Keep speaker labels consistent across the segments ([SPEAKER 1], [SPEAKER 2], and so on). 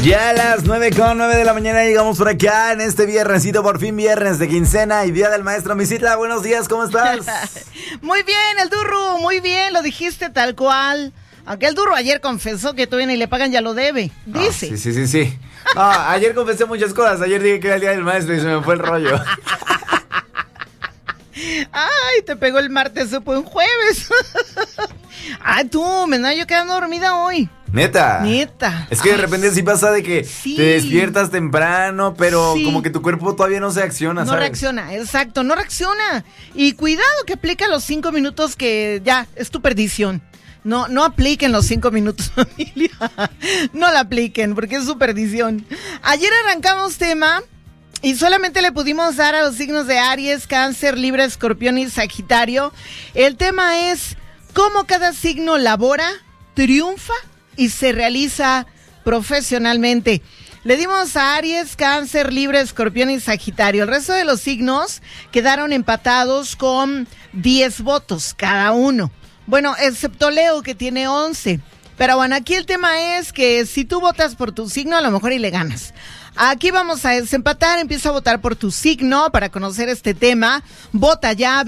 [SPEAKER 1] Ya a las 9:09 de la mañana llegamos por acá en este viernesito, por fin viernes de quincena y día del maestro. Misitla, buenos días, ¿cómo estás?
[SPEAKER 2] Muy bien, el Durru, muy bien, lo dijiste tal cual. Aunque el Durru ayer confesó que todavía ni le pagan, ya lo debe, dice.
[SPEAKER 1] Sí. Ayer confesé muchas cosas, ayer dije que era el día del maestro y se me fue el rollo.
[SPEAKER 2] Ay, te pegó el martes, se fue un jueves. Ay, tú, me andaba yo quedando dormida hoy.
[SPEAKER 1] Neta. Es que de repente sí pasa de que te despiertas temprano, pero como que tu cuerpo todavía no se acciona, ¿sabes?
[SPEAKER 2] No reacciona, exacto, no reacciona. Y cuidado que aplica los 5 minutos que ya, es tu perdición. No apliquen los 5 minutos, familia. No la apliquen, porque es su perdición. Ayer arrancamos tema y solamente le pudimos dar a los signos de Aries, Cáncer, Libra, Escorpión y Sagitario. El tema es cómo cada signo labora, triunfa y se realiza profesionalmente. Le dimos a Aries, Cáncer, Libra, Escorpión y Sagitario. El resto de los signos quedaron empatados con 10 votos cada uno. Bueno, excepto Leo, que tiene 11. Pero bueno, aquí el tema es que si tú votas por tu signo, a lo mejor y le ganas. Aquí vamos a desempatar, empieza a votar por tu signo para conocer este tema. Vota ya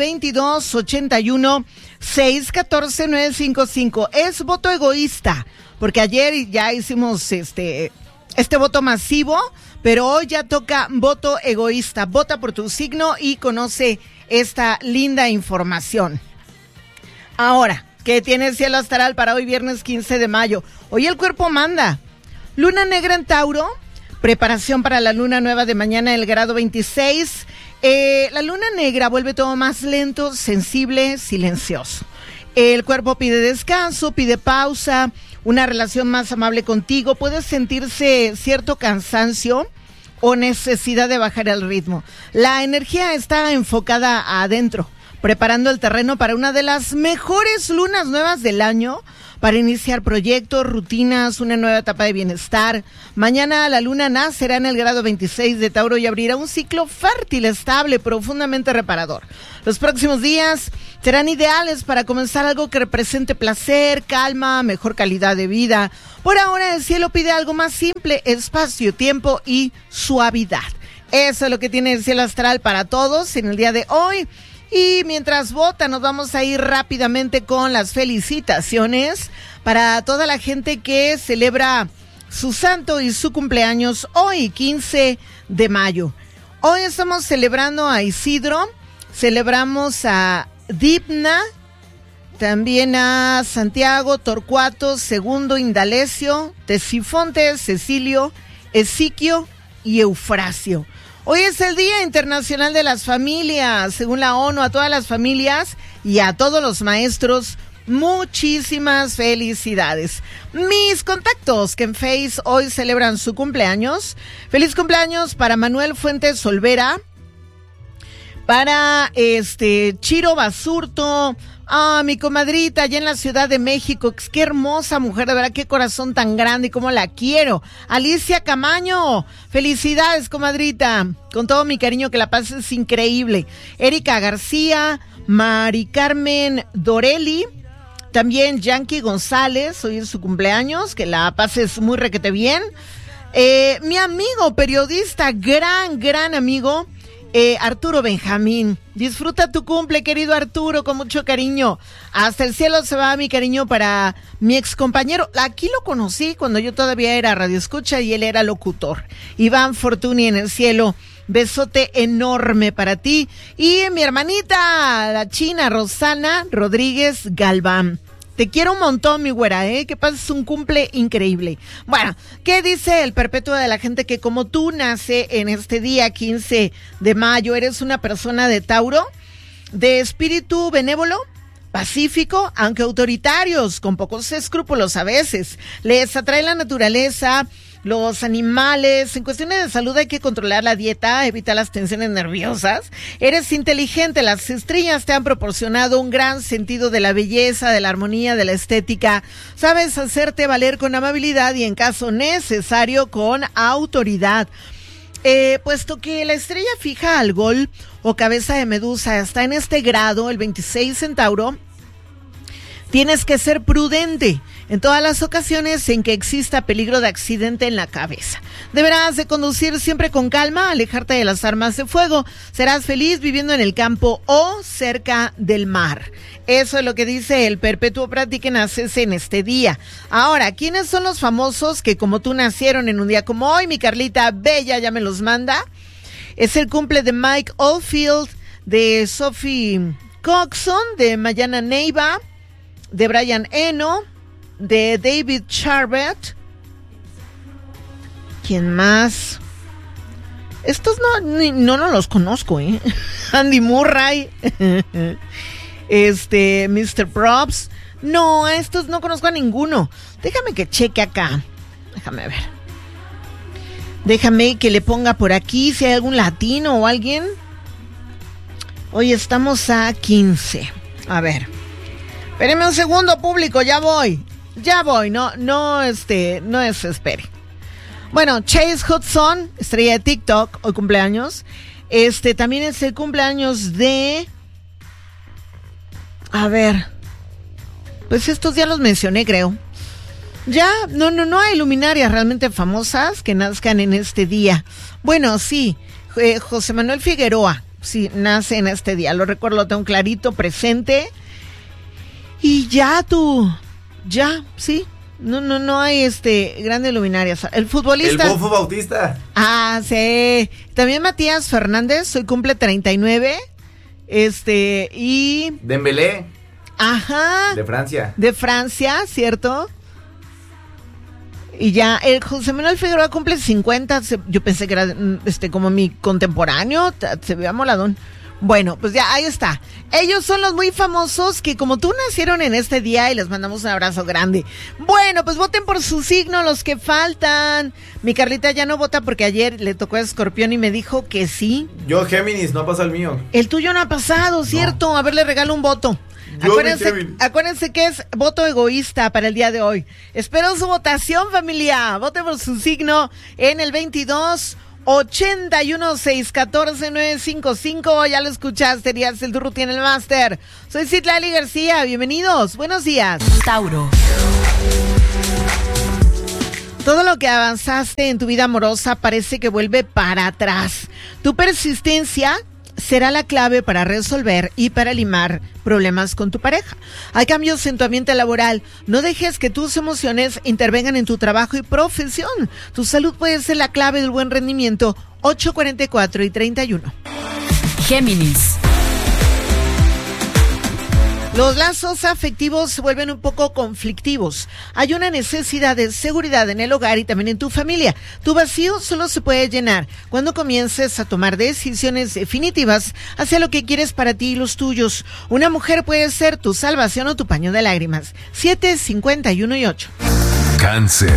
[SPEAKER 2] 2281-614-955. Es voto egoísta, porque ayer ya hicimos este voto masivo, pero hoy ya toca voto egoísta. Vota por tu signo y conoce esta linda información. Ahora, ¿qué tiene el cielo astral para hoy viernes 15 de mayo? Hoy el cuerpo manda. Luna negra en Tauro. Preparación para la luna nueva de mañana, el grado 26. La luna negra vuelve todo más lento, sensible, silencioso. El cuerpo pide descanso, pide pausa, una relación más amable contigo. Puede sentirse cierto cansancio o necesidad de bajar el ritmo. La energía está enfocada adentro, preparando el terreno para una de las mejores lunas nuevas del año, para iniciar proyectos, rutinas, una nueva etapa de bienestar. Mañana la luna nacerá en el grado 26 de Tauro y abrirá un ciclo fértil, estable, profundamente reparador. Los próximos días serán ideales para comenzar algo que represente placer, calma, mejor calidad de vida. Por ahora el cielo pide algo más simple: espacio, tiempo y suavidad. Eso es lo que tiene el cielo astral para todos en el día de hoy. Y mientras vota, nos vamos a ir rápidamente con las felicitaciones para toda la gente que celebra su santo y su cumpleaños hoy, 15 de mayo. Hoy estamos celebrando a Isidro, celebramos a Dipna, también a Santiago, Torcuato, Segundo, Indalecio, Tesifonte, Cecilio, Esiquio y Eufrasio. Hoy es el Día Internacional de las Familias. Según la ONU, a todas las familias y a todos los maestros, muchísimas felicidades. Mis contactos que en Face hoy celebran su cumpleaños. Feliz cumpleaños para Manuel Fuentes Olvera, para Chiro Basurto, mi comadrita allá en la Ciudad de México. Qué hermosa mujer, de verdad, qué corazón tan grande y cómo la quiero. Alicia Camaño, felicidades, comadrita, con todo mi cariño, que la pases increíble. Erika García, Mari Carmen Dorelli, también Yankee González, hoy es su cumpleaños, que la pases muy requete bien. Mi amigo periodista, gran amigo, Arturo Benjamín, disfruta tu cumple, querido Arturo, con mucho cariño. Hasta el cielo se va mi cariño para mi ex compañero. Aquí lo conocí cuando yo todavía era radioescucha y él era locutor. Iván Fortuny en el cielo, besote enorme para ti. Y mi hermanita, la china Rosana Rodríguez Galván. Te quiero un montón, mi güera, que pases un cumple increíble. Bueno, ¿qué dice el perpetuo de la gente? Que como tú nace en este día 15 de mayo, eres una persona de Tauro, de espíritu benévolo, pacífico, aunque autoritarios, con pocos escrúpulos a veces. Les atrae la naturaleza, los animales. En cuestiones de salud hay que controlar la dieta, evitar las tensiones nerviosas. Eres inteligente, las estrellas te han proporcionado un gran sentido de la belleza, de la armonía, de la estética. Sabes hacerte valer con amabilidad y en caso necesario con autoridad. Puesto que la estrella fija al Algol o cabeza de medusa está en este grado, el 26 en Tauro, tienes que ser prudente en todas las ocasiones en que exista peligro de accidente en la cabeza. Deberás de conducir siempre con calma, alejarte de las armas de fuego. Serás feliz viviendo en el campo o cerca del mar. Eso es lo que dice el perpetuo para ti que naces en este día. Ahora, ¿quiénes son los famosos que como tú nacieron en un día como hoy? Mi Carlita Bella ya me los manda. Es el cumple de Mike Oldfield, de Sophie Coxon, de Mayana Neiva, de Brian Eno, de David Charbet. ¿Quién más? Estos no los conozco, ¿eh? Andy Murray, Mr. Props. No, a estos no conozco a ninguno. Déjame que cheque acá. Déjame ver. Déjame que le ponga por aquí si hay algún latino o alguien. Hoy estamos a 15. A ver. Espéreme un segundo, público, ya voy. No desespere. Bueno, Chase Hudson, estrella de TikTok, hoy cumpleaños. También es el cumpleaños de... A ver. Pues estos ya los mencioné, creo. Ya, no hay luminarias realmente famosas que nazcan en este día. Bueno, sí, José Manuel Figueroa, sí, nace en este día. Lo recuerdo, lo tengo clarito, presente. Y sí. No hay grandes luminarias. El futbolista.
[SPEAKER 1] El Bofo Bautista.
[SPEAKER 2] Ah, sí. También Matías Fernández, hoy cumple 39. Y
[SPEAKER 1] Dembélé.
[SPEAKER 2] Ajá. De Francia, ¿cierto? Y ya, el José Manuel Figueroa cumple 50. Yo pensé que era como mi contemporáneo. Se veía moladón. Bueno, pues ya, ahí está. Ellos son los muy famosos que como tú nacieron en este día y les mandamos un abrazo grande. Bueno, pues voten por su signo los que faltan. Mi Carlita ya no vota porque ayer le tocó a Escorpión y me dijo que sí.
[SPEAKER 1] Yo Géminis, no pasa el mío.
[SPEAKER 2] El tuyo no ha pasado, ¿cierto? No. A ver, le regalo un voto. Acuérdense que es voto egoísta para el día de hoy. Espero su votación, familia. Vote por su signo en el 22-81-614-955. Ya lo escuchaste, Díaz el Durru tiene el máster. Soy Citlali García, bienvenidos, buenos días.
[SPEAKER 3] Tauro.
[SPEAKER 2] Todo lo que avanzaste en tu vida amorosa parece que vuelve para atrás. Tu persistencia será la clave para resolver y para limar problemas con tu pareja. Hay cambios en tu ambiente laboral. No dejes que tus emociones intervengan en tu trabajo y profesión. Tu salud puede ser la clave del buen rendimiento. 8:44 y 31.
[SPEAKER 3] Géminis.
[SPEAKER 2] Los lazos afectivos se vuelven un poco conflictivos. Hay una necesidad de seguridad en el hogar y también en tu familia. Tu vacío solo se puede llenar cuando comiences a tomar decisiones definitivas hacia lo que quieres para ti y los tuyos. Una mujer puede ser tu salvación o tu paño de lágrimas. 7:51 y 8.
[SPEAKER 4] Cáncer.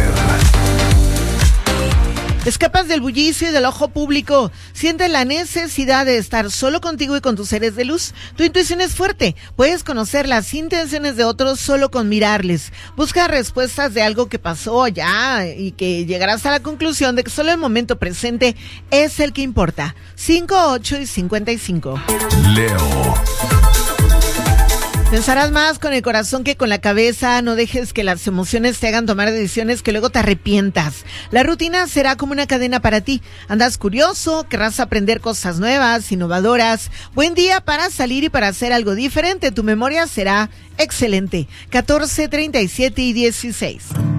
[SPEAKER 2] Escapas del bullicio y del ojo público. Sientes la necesidad de estar solo contigo y con tus seres de luz. Tu intuición es fuerte. Puedes conocer las intenciones de otros solo con mirarles. Busca respuestas de algo que pasó ya y que llegarás a la conclusión de que solo el momento presente es el que importa. 5, 8 y 55.
[SPEAKER 4] Leo.
[SPEAKER 2] Pensarás más con el corazón que con la cabeza. No dejes que las emociones te hagan tomar decisiones que luego te arrepientas. La rutina será como una cadena para ti. Andas curioso, querrás aprender cosas nuevas, innovadoras. Buen día para salir y para hacer algo diferente. Tu memoria será excelente. 14, 37 y 16.